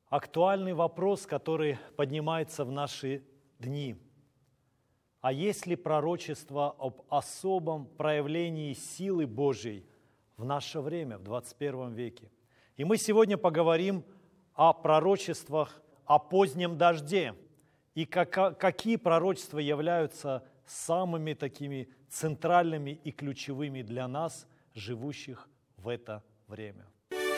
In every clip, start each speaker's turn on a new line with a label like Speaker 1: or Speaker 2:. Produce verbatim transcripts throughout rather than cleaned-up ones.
Speaker 1: Актуальный вопрос, который поднимается в наши дни. А есть ли пророчество об особом проявлении силы Божьей в наше время, в двадцать первом веке? И мы сегодня поговорим о пророчествах о позднем дожде и как, какие пророчества являются самыми такими центральными и ключевыми для нас, живущих в это время.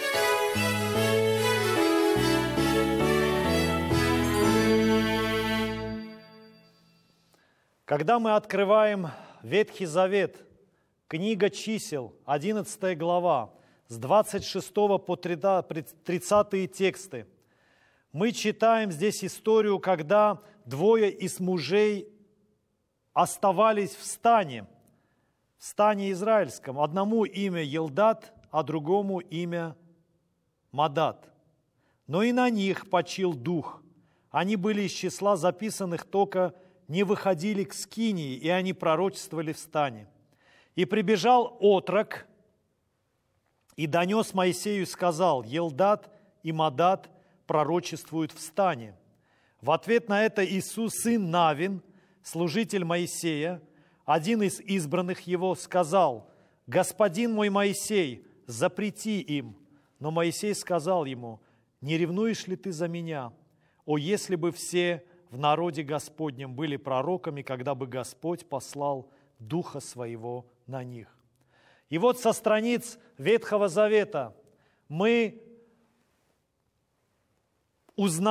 Speaker 1: Когда мы открываем Ветхий Завет, книга Чисел, одиннадцатая глава, с двадцать шестого по тридцатые тексты, мы читаем здесь историю, когда двое из мужей оставались в стане, в стане израильском. Одному имя Елдад, а другому имя Мадат. Но и на них почил дух. Они были из числа записанных, только не выходили к скинии, и они пророчествовали в стане. И прибежал отрок, и донес Моисею, и сказал: Елдад и Мадат пророчествуют в стане. В ответ на это Иисус, сын Навин, служитель Моисея, один из избранных его, сказал: «Господин мой Моисей, запрети им». Но Моисей сказал ему: «Не ревнуешь ли ты за меня? О, если бы все в народе Господнем были пророками, когда бы Господь послал Духа Своего на них». И вот со страниц Ветхого Завета мы узнаем,